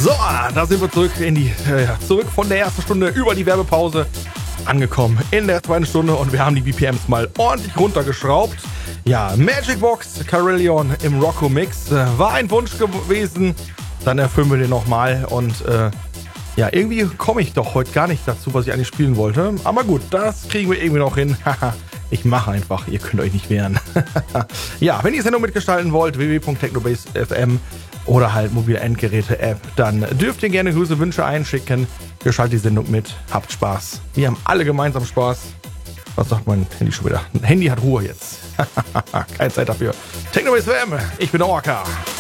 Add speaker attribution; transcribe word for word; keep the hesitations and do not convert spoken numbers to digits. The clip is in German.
Speaker 1: So, da sind wir zurück in die äh, zurück von der ersten Stunde über die Werbepause angekommen in der zweiten Stunde und wir haben die B P Ms mal ordentlich runtergeschraubt. Ja, Magic Box Carillion im Rocco Mix äh, war ein Wunsch gewesen. Dann erfüllen wir den nochmal und äh, ja, irgendwie komme ich doch heute gar nicht dazu, was ich eigentlich spielen wollte. Aber gut, das kriegen wir irgendwie noch hin. Ich mache einfach, ihr könnt euch nicht wehren. Ja, wenn ihr die Sendung mitgestalten wollt, w w w punkt technobase punkt f m oder halt mobile Endgeräte-App, dann dürft ihr gerne Grüße, Wünsche einschicken. Gestaltet die Sendung mit, habt Spaß. Wir haben alle gemeinsam Spaß. Was sagt mein Handy schon wieder? Handy hat Ruhe jetzt. Keine Zeit dafür. Technobase F M, ich bin der Orca.